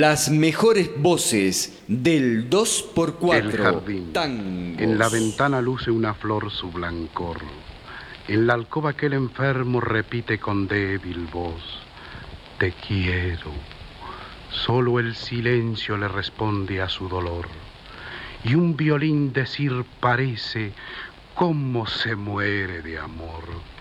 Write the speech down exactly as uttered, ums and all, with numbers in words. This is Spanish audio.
Las mejores voces del dos por cuatro. El jardín. Tangos. En la ventana luce una flor su blancor. En la alcoba aquel enfermo repite con débil voz: te quiero. Solo el silencio le responde a su dolor. Y un violín decir parece: cómo se muere de amor.